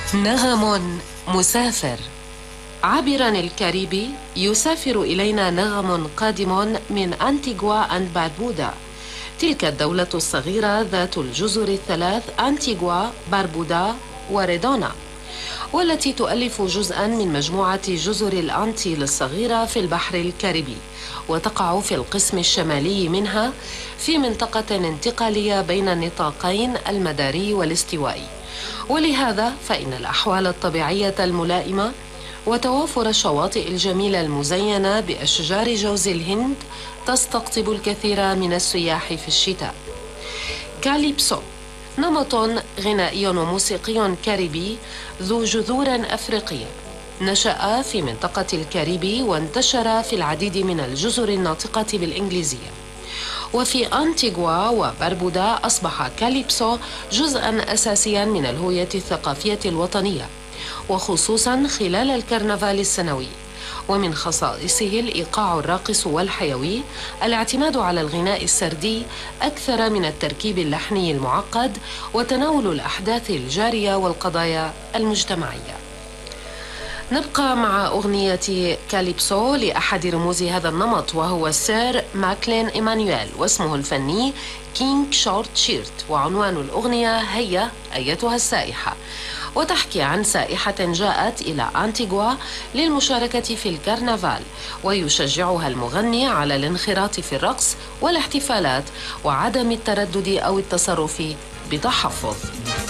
نغم مسافر. عابرا الكاريبي يسافر إلينا نغم قادم من أنتيغوا أند باربودا. تلك الدولة الصغيرة ذات الجزر الثلاث أنتيغوا، باربودا وريدونا، والتي تؤلف جزءا من مجموعة جزر الأنتيل الصغيرة في البحر الكاريبي، وتقع في القسم الشمالي منها في منطقة انتقالية بين النطاقين المداري والاستوائي. ولهذا فإن الأحوال الطبيعية الملائمة وتوافر الشواطئ الجميلة المزينة بأشجار جوز الهند تستقطب الكثير من السياح في الشتاء. كاليبسو نمط غنائي وموسيقي كاريبي ذو جذور أفريقية، نشأ في منطقة الكاريبي وانتشر في العديد من الجزر الناطقة بالإنجليزية. وفي أنتيغوا وباربودا أصبح كاليبسو جزءا أساسيا من الهوية الثقافية الوطنية، وخصوصا خلال الكرنفال السنوي. ومن خصائصه الإيقاع الراقص والحيوي، الاعتماد على الغناء السردي أكثر من التركيب اللحني المعقد، وتناول الأحداث الجارية والقضايا المجتمعية. نبقى مع أغنية كاليبسو لأحد رموز هذا النمط، وهو سير ماكلين إيمانويل، واسمه الفني كينج شورت شيرت، وعنوان الأغنية هي أيتها السائحة، وتحكي عن سائحة جاءت إلى أنتيغوا للمشاركة في الكرنفال، ويشجعها المغني على الانخراط في الرقص والاحتفالات وعدم التردد أو التصرف بتحفظ.